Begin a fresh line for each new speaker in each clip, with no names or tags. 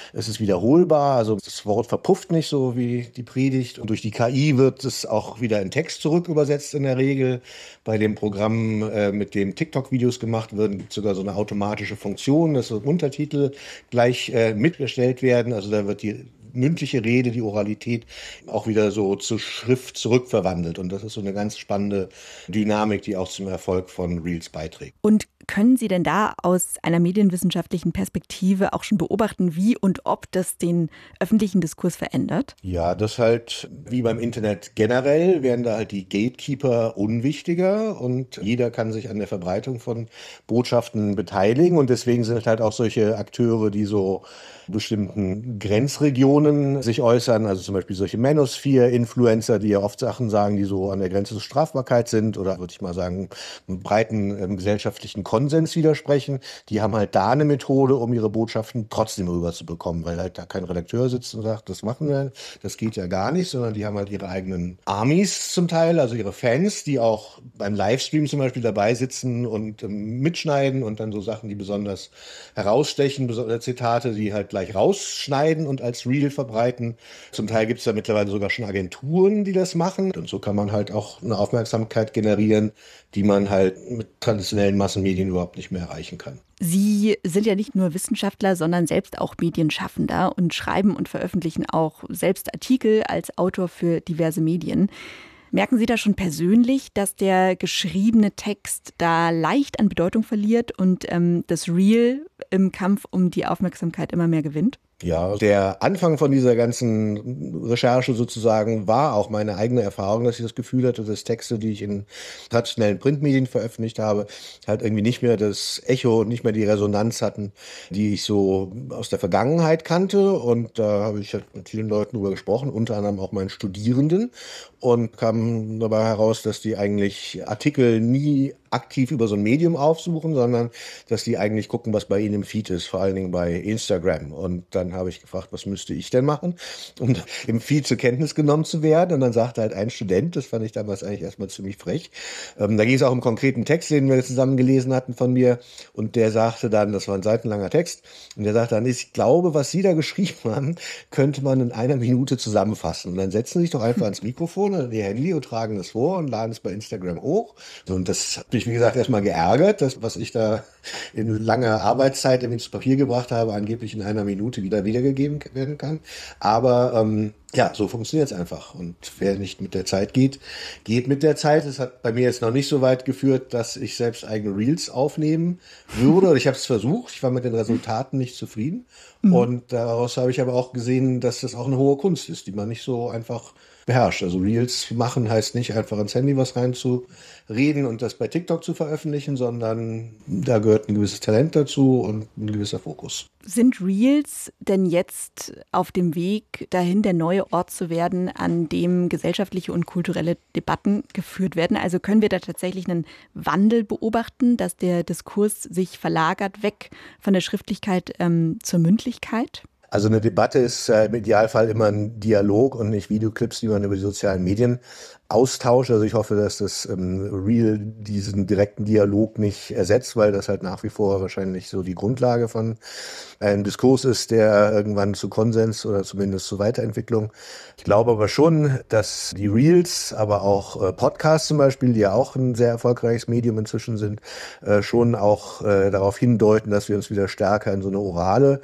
Es ist wiederholbar, also das Wort verpufft nicht so wie die Predigt. Und durch die KI wird es auch wieder in Text zurückübersetzt in der Regel. Bei dem Programm, mit dem TikTok-Videos gemacht werden, gibt es sogar so eine automatische Funktion, dass so Untertitel gleich mitgestellt werden. Also da wird die mündliche Rede, die Oralität auch wieder so zur Schrift zurückverwandelt. Und das ist so eine ganz spannende Dynamik, die auch zum Erfolg von Reels beiträgt.
Und können Sie denn da aus einer medienwissenschaftlichen Perspektive auch schon beobachten, wie und ob das den öffentlichen Diskurs verändert?
Ja, das halt wie beim Internet generell werden da halt die Gatekeeper unwichtiger und jeder kann sich an der Verbreitung von Botschaften beteiligen und deswegen sind halt auch solche Akteure, die so bestimmten Grenzregionen sich äußern, also zum Beispiel solche Manosphere-Influencer, die ja oft Sachen sagen, die so an der Grenze zur Strafbarkeit sind oder würde ich mal sagen, einem breiten gesellschaftlichen Konsens widersprechen. Die haben halt da eine Methode, um ihre Botschaften trotzdem rüberzubekommen, weil halt da kein Redakteur sitzt und sagt, das machen wir, das geht ja gar nicht, sondern die haben halt ihre eigenen Armies zum Teil, also ihre Fans, die auch beim Livestream zum Beispiel dabei sitzen und mitschneiden und dann so Sachen, die besonders herausstechen, besondere Zitate, die halt gleich rausschneiden und als Reel verbreiten. Zum Teil gibt es da mittlerweile sogar schon Agenturen, die das machen. Und so kann man halt auch eine Aufmerksamkeit generieren, die man halt mit traditionellen Massenmedien überhaupt nicht mehr erreichen kann.
Sie sind ja nicht nur Wissenschaftler, sondern selbst auch Medienschaffender und schreiben und veröffentlichen auch selbst Artikel als Autor für diverse Medien. Merken Sie da schon persönlich, dass der geschriebene Text da leicht an Bedeutung verliert und das Reel im Kampf um die Aufmerksamkeit immer mehr gewinnt?
Ja, der Anfang von dieser ganzen Recherche sozusagen war auch meine eigene Erfahrung, dass ich das Gefühl hatte, dass Texte, die ich in traditionellen Printmedien veröffentlicht habe, halt irgendwie nicht mehr das Echo und nicht mehr die Resonanz hatten, die ich so aus der Vergangenheit kannte. Und da habe ich halt mit vielen Leuten drüber gesprochen, unter anderem auch meinen Studierenden. Und kam dabei heraus, dass die eigentlich Artikel nie aktiv über so ein Medium aufsuchen, sondern dass die eigentlich gucken, was bei ihnen im Feed ist, vor allen Dingen bei Instagram. Und dann habe ich gefragt, was müsste ich denn machen, um im Feed zur Kenntnis genommen zu werden. Und dann sagte halt ein Student, das fand ich damals eigentlich erstmal ziemlich frech, da ging es auch um einen konkreten Text, den wir zusammen gelesen hatten von mir. Und der sagte dann, das war ein seitenlanger Text, und der sagte dann, ich glaube, was Sie da geschrieben haben, könnte man in einer Minute zusammenfassen. Und dann setzen Sie sich doch einfach ans Mikrofon oder Ihr Handy und tragen das vor und laden es bei Instagram hoch. Und das hat mich, wie gesagt, erstmal geärgert, dass was ich da in langer Arbeitszeit ins Papier gebracht habe, angeblich in einer Minute wiedergegeben werden kann. Aber ja, so funktioniert es einfach. Und wer nicht mit der Zeit geht, geht mit der Zeit. Es hat bei mir jetzt noch nicht so weit geführt, dass ich selbst eigene Reels aufnehmen würde. Ich habe es versucht. Ich war mit den Resultaten nicht zufrieden. Und daraus habe ich aber auch gesehen, dass das auch eine hohe Kunst ist, die man nicht so einfach beherrscht. Also Reels machen heißt nicht einfach ins Handy was reinzureden und das bei TikTok zu veröffentlichen, sondern da gehört ein gewisses Talent dazu und ein gewisser Fokus.
Sind Reels denn jetzt auf dem Weg dahin, der neue Ort zu werden, an dem gesellschaftliche und kulturelle Debatten geführt werden? Also können wir da tatsächlich einen Wandel beobachten, dass der Diskurs sich verlagert weg von der Schriftlichkeit zur Mündlichkeit?
Also eine Debatte ist im Idealfall immer ein Dialog und nicht Videoclips, die man über die sozialen Medien austauscht. Also ich hoffe, dass das Reel diesen direkten Dialog nicht ersetzt, weil das halt nach wie vor wahrscheinlich so die Grundlage von einem Diskurs ist, der irgendwann zu Konsens oder zumindest zu Weiterentwicklung. Ich glaube aber schon, dass die Reels, aber auch Podcasts zum Beispiel, die ja auch ein sehr erfolgreiches Medium inzwischen sind, schon auch darauf hindeuten, dass wir uns wieder stärker in so eine orale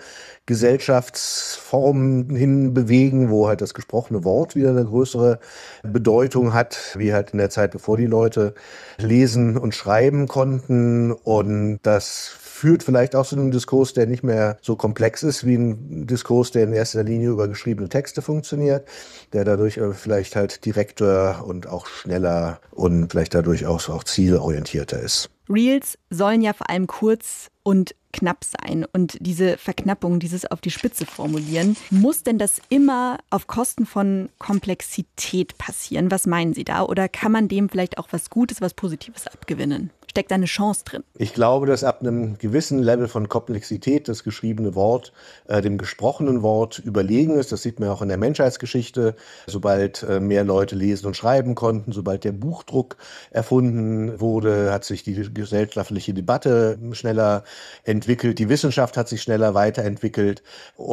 Gesellschaftsform hin bewegen, wo halt das gesprochene Wort wieder eine größere Bedeutung hat, wie halt in der Zeit, bevor die Leute lesen und schreiben konnten. Und das führt vielleicht auch zu einem Diskurs, der nicht mehr so komplex ist wie ein Diskurs, der in erster Linie über geschriebene Texte funktioniert, der dadurch vielleicht halt direkter und auch schneller und vielleicht dadurch auch zielorientierter ist.
Reels sollen ja vor allem kurz und knapp sein. Und diese Verknappung, dieses auf die Spitze formulieren, muss denn das immer auf Kosten von Komplexität passieren? Was meinen Sie da? Oder kann man dem vielleicht auch was Gutes, was Positives abgewinnen? Steckt da eine Chance drin?
Ich glaube, dass ab einem gewissen Level von Komplexität das geschriebene Wort dem gesprochenen Wort überlegen ist. Das sieht man auch in der Menschheitsgeschichte. Sobald mehr Leute lesen und schreiben konnten, sobald der Buchdruck erfunden wurde, hat sich die gesellschaftliche Debatte schneller entwickelt. Die Wissenschaft hat sich schneller weiterentwickelt.